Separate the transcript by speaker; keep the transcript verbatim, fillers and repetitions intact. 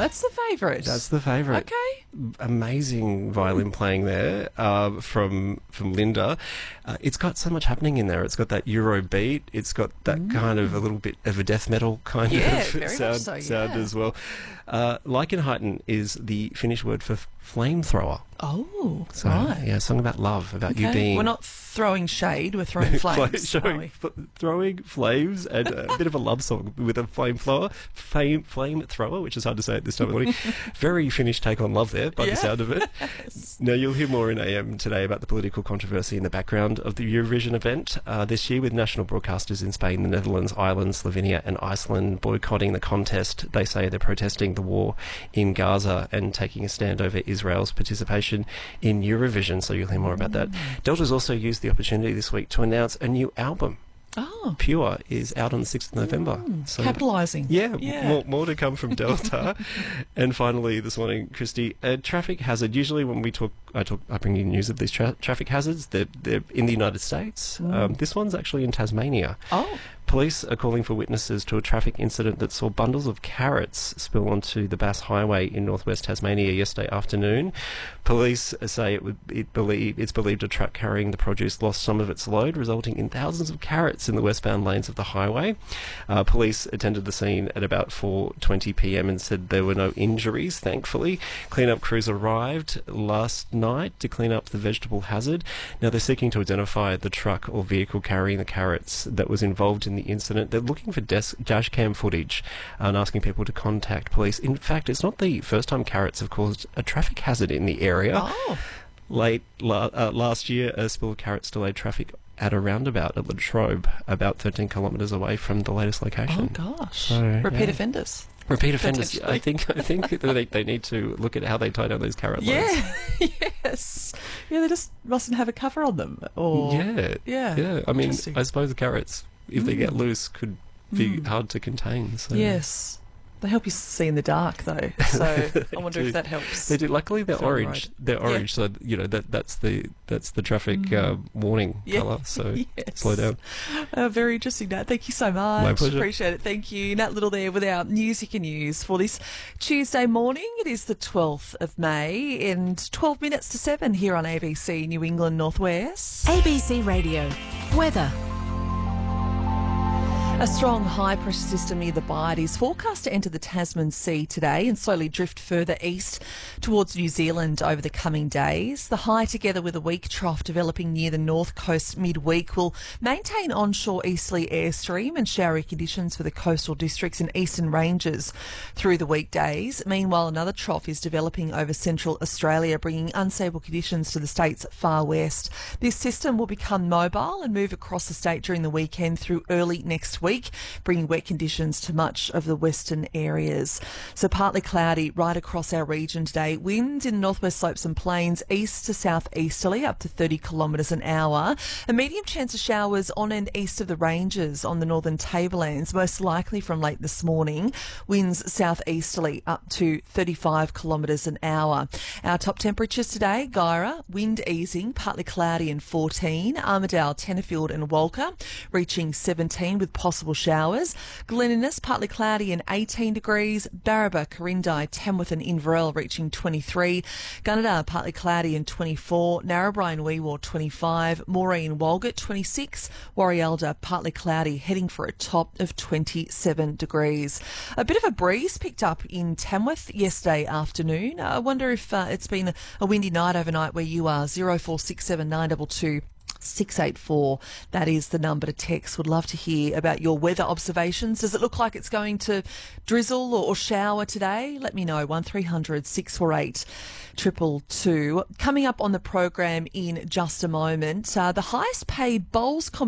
Speaker 1: that's the favourite.
Speaker 2: That's the favourite.
Speaker 1: Okay.
Speaker 2: Amazing violin playing there uh, from from Linda. Uh, it's got so much happening in there. It's got that Euro beat. It's got that mm. kind of a little bit of a death metal kind
Speaker 1: yeah,
Speaker 2: of
Speaker 1: very
Speaker 2: sound,
Speaker 1: much so, yeah.
Speaker 2: sound as well. Uh, Leichenheiten is the Finnish word for flamethrower.
Speaker 1: Oh,
Speaker 2: so,
Speaker 1: right.
Speaker 2: Yeah, a song about love, about
Speaker 1: okay.
Speaker 2: you being...
Speaker 1: We're not throwing shade, we're throwing flames.
Speaker 2: Showing, f- throwing flames and a bit of a love song with a flamethrower, flame flamethrower, which is hard to say at this time of morning. Very Finnish take on love there, by yeah. the sound of it.
Speaker 1: Yes.
Speaker 2: Now, you'll hear more in A M today about the political controversy in the background of the Eurovision event uh, this year, with national broadcasters in Spain, the Netherlands, Ireland, Slovenia and Iceland boycotting the contest. They say they're protesting the war in Gaza and taking a stand over Israel's participation in Eurovision, so you'll hear more about that. Delta's also used the opportunity this week to announce a new album.
Speaker 1: Oh.
Speaker 2: Pure is out on the sixth of November.
Speaker 1: Mm,
Speaker 2: so,
Speaker 1: capitalising.
Speaker 2: Yeah,
Speaker 1: yeah.
Speaker 2: More, more to come from Delta. And finally, this morning, Christy, a traffic hazard. Usually when we talk, I talk, I bring you news of these tra- traffic hazards. They're, they're in the United States. Mm. Um, this one's actually in Tasmania.
Speaker 1: Oh.
Speaker 2: Police are calling for witnesses to a traffic incident that saw bundles of carrots spill onto the Bass Highway in northwest Tasmania yesterday afternoon. Police say it would it believe it's believed a truck carrying the produce lost some of its load, resulting in thousands of carrots in the westbound lanes of the highway. Uh, police attended the scene at about four twenty p m and said there were no injuries, thankfully. Cleanup crews arrived last night to clean up the vegetable hazard. Now they're seeking to identify the truck or vehicle carrying the carrots that was involved in the incident. They're looking for desk, dash cam footage and asking people to contact police. In fact, it's not the first time carrots have caused a traffic hazard in the area.
Speaker 1: Oh.
Speaker 2: Late la- uh, last year, a spill of carrots delayed traffic at a roundabout at Latrobe, about thirteen kilometres away from the latest location.
Speaker 1: Oh gosh!
Speaker 2: So,
Speaker 1: Repeat
Speaker 2: yeah.
Speaker 1: offenders.
Speaker 2: Repeat offenders. I think. I think that they, they need to look at how they tie down those carrot loads.
Speaker 1: Yeah. Yes. Yeah. They just mustn't have a cover on them. Or
Speaker 2: yeah.
Speaker 1: Yeah.
Speaker 2: Yeah. I mean, I suppose the carrots, if mm. they get loose, could be mm. hard to contain. So.
Speaker 1: Yes. They help you see in the dark, though. So I wonder
Speaker 2: do.
Speaker 1: if that helps.
Speaker 2: They do. Luckily, they're orange.
Speaker 1: The
Speaker 2: they're orange, yeah. so you know that that's the that's the traffic mm. uh, warning
Speaker 1: yeah.
Speaker 2: colour. So
Speaker 1: yes.
Speaker 2: slow down.
Speaker 1: Uh, very interesting, Nat. Thank you so much.
Speaker 2: My pleasure.
Speaker 1: Appreciate it. Thank you, Nat Little, there with our news you can use for this Tuesday morning. It is the twelfth of May, and twelve minutes to seven here on A B C New England Northwest.
Speaker 3: A B C Radio weather.
Speaker 1: A strong high-pressure system near the Bight is forecast to enter the Tasman Sea today and slowly drift further east towards New Zealand over the coming days. The high, together with a weak trough developing near the north coast midweek, will maintain onshore easterly airstream and showery conditions for the coastal districts and eastern ranges through the weekdays. Meanwhile, another trough is developing over central Australia, bringing unstable conditions to the state's far west. This system will become mobile and move across the state during the weekend through early next week. Week, bringing wet conditions to much of the western areas. So partly cloudy right across our region today. Winds in northwest slopes and plains east to southeasterly up to thirty kilometres an hour. A medium chance of showers on and east of the ranges on the northern tablelands, most likely from late this morning. Winds southeasterly up to thirty-five kilometres an hour. Our top temperatures today: Guyra, wind easing, partly cloudy and fourteen. Armidale, Tenterfield and Walker reaching seventeen with possible Possible showers. Glen Innes, partly cloudy and eighteen degrees. Barraba, Corindai, Tamworth and Inverell reaching twenty-three. Gunnedah, partly cloudy and twenty-four. Narrabri and Weewar, twenty-five. Moree and Walgett, twenty-six. Warialda, partly cloudy, heading for a top of twenty-seven degrees. A bit of a breeze picked up in Tamworth yesterday afternoon. I wonder if uh, it's been a, a windy night overnight where you are. zero four six seven nine two two six eight four. That is the number to text. Would love to hear about your weather observations. Does it look like it's going to drizzle or, or shower today? Let me know. one three hundred six four eight two two two. Coming up on the program in just a moment, uh, the highest paid bowls competition